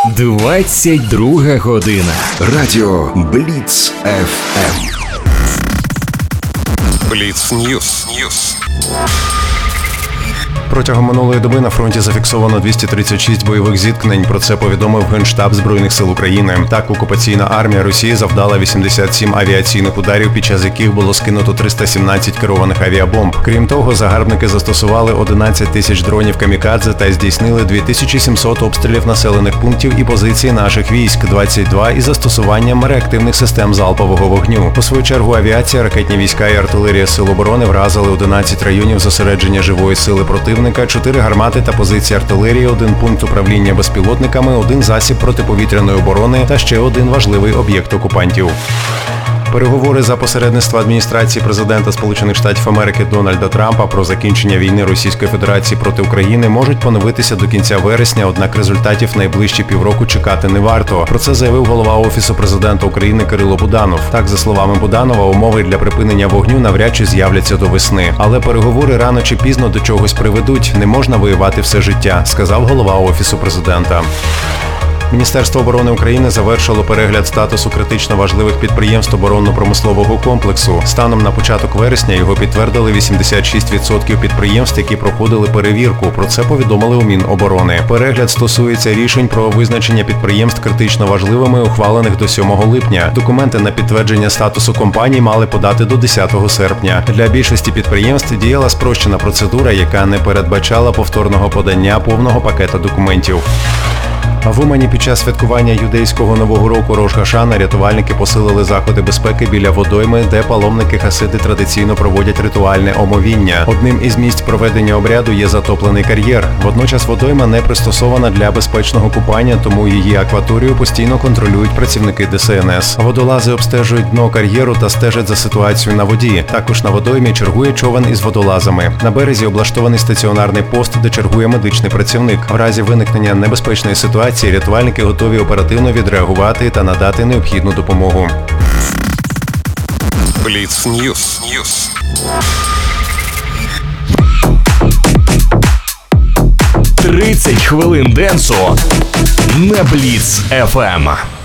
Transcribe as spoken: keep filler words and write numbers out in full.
двадцять друга година. Радіо Бліц еф ем. Бліц Ньюс. Протягом минулої доби на фронті зафіксовано двісті тридцять шість бойових зіткнень. Про це повідомив Генштаб Збройних сил України. Так, окупаційна армія Росії завдала вісімдесят сім авіаційних ударів, під час яких було скинуто триста сімнадцять керованих авіабомб. Крім того, загарбники застосували одинадцять тисяч дронів камікадзе та здійснили дві тисячі сімсот обстрілів населених пунктів і позицій наших військ, двадцять два із застосуванням реактивних систем залпового вогню. У свою чергу авіація, ракетні війська і артилерія Сил оборони вразили одинадцять районів зосередження живої сили противника, чотири гармати та позиції артилерії, один пункт управління безпілотниками, один засіб протиповітряної оборони та ще один важливий об'єкт окупантів. Переговори за посередництва адміністрації президента Сполучених Штатів Америки Дональда Трампа про закінчення війни Російської Федерації проти України можуть поновитися до кінця вересня, однак результатів найближчі півроку чекати не варто. Про це заявив голова Офісу президента України Кирило Буданов. Так, за словами Буданова, умови для припинення вогню навряд чи з'являться до весни. Але переговори рано чи пізно до чогось приведуть. Не можна воювати все життя, сказав голова Офісу президента. Міністерство оборони України завершило перегляд статусу критично важливих підприємств оборонно-промислового комплексу. Станом на початок вересня його підтвердили вісімдесят шість відсотків підприємств, які проходили перевірку. Про це повідомили у Міноборони. Перегляд стосується рішень про визначення підприємств критично важливими, ухвалених до сьомого липня. Документи на підтвердження статусу компаній мали подати до десятого серпня. Для більшості підприємств діяла спрощена процедура, яка не передбачала повторного подання повного пакета документів. В Умані під час святкування юдейського Нового року Рош Гашана рятувальники посилили заходи безпеки біля водойми, де паломники-хасиди традиційно проводять ритуальне омовіння. Одним із місць проведення обряду є затоплений кар'єр. Водночас водойма не пристосована для безпечного купання, тому її акваторію постійно контролюють працівники Де Ес Ен Ес. Водолази обстежують дно кар'єру та стежать за ситуацією на воді. Також на водоймі чергує човен із водолазами. На березі облаштований стаціонарний пост, де чергує медичний працівник. В разі виникнення небезпечної ситуації рятувальники готові оперативно відреагувати та надати необхідну допомогу. Бліц Ньюс. тридцять хвилин денсу на Бліц еф ем.